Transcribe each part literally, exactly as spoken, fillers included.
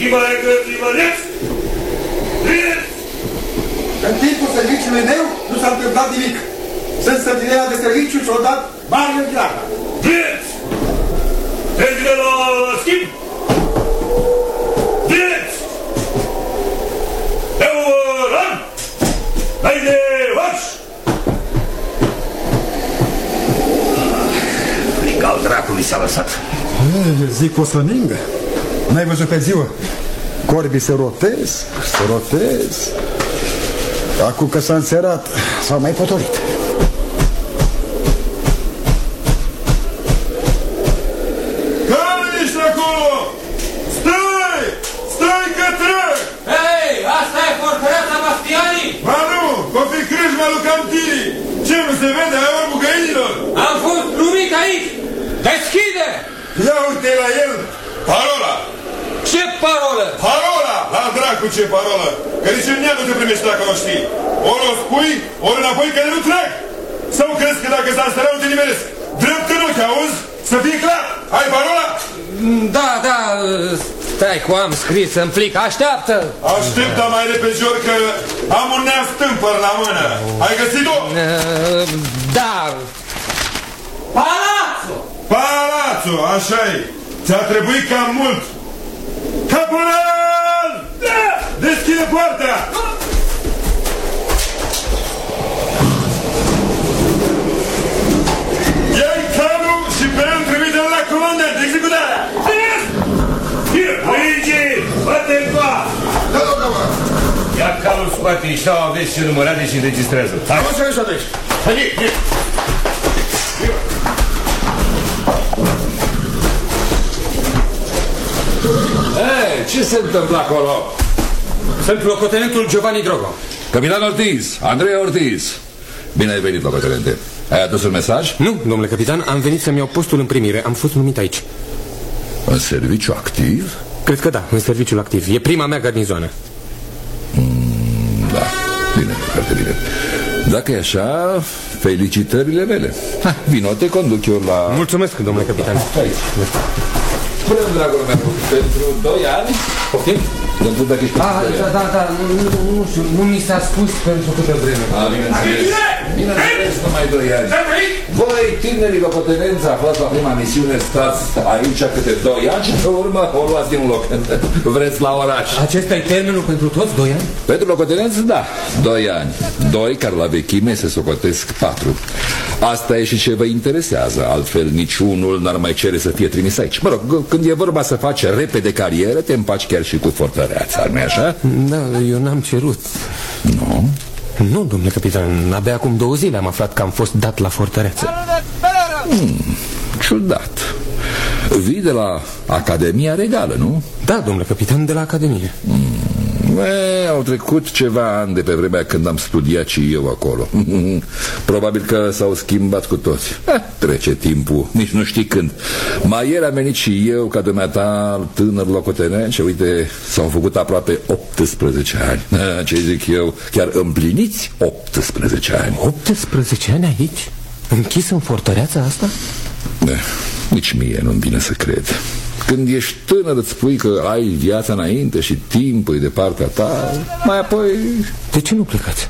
Schimare cărții, vădeți? Vineți! În timpul serviciului meu nu s-a întâmplat nimic. Sunt stăpânirea de serviciu și-o dat Mario Ghearda. Vineți! Trece la schimb! Vineți! Eu, Ran! Hai de vaci! Frica al dracului s-a lăsat. Zic o să ningă. N-ai văzut pe ziua? Corbii se rotez, se rotez. Acum că s-a înserat, s-a mai potolit. Care ești acolo? Stai! Stai că trec! Hei, asta e fortăreața Bastianii? Ba nu, o fi crâșma lui Cantini. Ce nu se vede a orbul găinilor? Am fost numit aici! Deschide! Ia uite la el! Parola! Ce parolă? Parola! La dracu ce parolă! Că nici în neam nu te primești dacă o știi. Ori o spui, ori înapoi că nu trec! Sau crezi că dacă s-a stărea nu te nimeresc? Drept în ochi, auzi? Să fie clar! Ai parola? Da, da, stai cu am scris în plic, așteaptă! Așteptă mai repejor că am un nea stâmpăr la mână. Ai găsit-o? Da. Palazzo! Palazzo, așa-i. Ți-a trebuit cam mult. Caporal! Da! Deschide poarta! Ia-i calul și pe el trimite-l la comandant. Executarea! Here, Luigi! Bate-l cu a! Da, doamna! Ia calul, scoate iștaua, vezi ce numărate și înregistrează. Hai! O să vezi aici. Hai, hai! Ei, ce se întâmplă acolo? Sunt locotenentul Giovanni Drogo. Capitan Ortiz, Andrei Ortiz. Bine ai venit, locotenente. Ai adus un mesaj? Nu, domnule capitan, am venit să-mi iau postul în primire. Am fost numit aici. În serviciu activ? Cred că da, în serviciul activ. E prima mea garnizoană. Mm, da, bine, foarte bine. Dacă e așa, felicitările mele. Ha, vino, te conduc eu la... Mulțumesc, domnule capitan. Aici. Spune-mi, dragul meu, pentru doi ani... Poftim? Pentru dacă ești... Ah, da, da, da, nu, nu, nu știu, nu mi s-a spus pentru câtă vreme. A, bineînțeles. Bineînțeles, numai doi ani. Voi, tinerii locotenenți, aflați la prima misiune, stați aici câte doi ani și pe urmă o luați din loc. Vreți la oraș. Acesta e termenul pentru toți, doi ani? Pentru locotenenți, da, doi ani. Doi care la vechime se socotesc patru. Asta e și ce vă interesează. Altfel niciunul n-ar mai cere să fie trimis aici. Mă rog, când e vorba să faci repede carieră, te împaci chiar și cu fortăreața, nu-i așa? Da, eu n-am cerut. Nu? Nu, domnule capitan, abia acum două zile am aflat că am fost dat la fortăreață. Hmm, ciudat. Vii de la Academia Regală, nu? Da, domnule capitan, de la Academie. Hmm, e, au trecut ceva ani de pe vremea când am studiat și eu acolo. Probabil că s-au schimbat cu toți. eh, Trece timpul, nici nu știi când. Mai ieri am venit și eu ca dumneata tânăr locotenent și uite, s-au făcut aproape optsprezece ani. Ce zic eu, chiar împliniți optsprezece ani. optsprezece ani aici? Închis în fortăreața asta? Eh, nici mie nu-mi vine să cred. Când ești tânăr îți spui că ai viața înainte și timpul e de partea ta. Mai apoi... De ce nu plecați?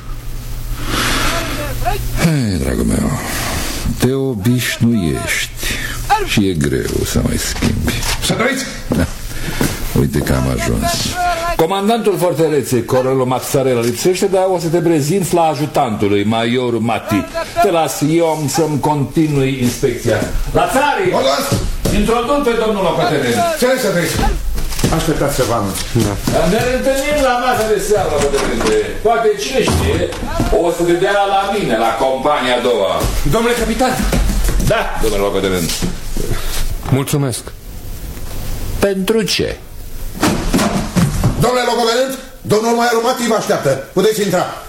Hei, dragul meu, te obișnuiești și e greu să mai schimbi. Să trăiți! Da. Uite că am ajuns. Comandantul fortăreței, Corelul Mazzarella, lipsește, dar o să te prezinți la ajutantul lui, Maiorul Matti. Te las eu să-mi continui inspecția. La țarii! O las! Introduc pe domnul locotenent. Ce să trăiți? Așteptați să vă anunț. Da. Ne întâlnim la masa de seară, locotenente. Poate cine știe, o să te dea la mine, la compania a doua. Domnule capitan! Da, domnule locotenent. Mulțumesc. Pentru ce? Domnule locotenent, domnul Maior Mati vă așteaptă. Puteți intra.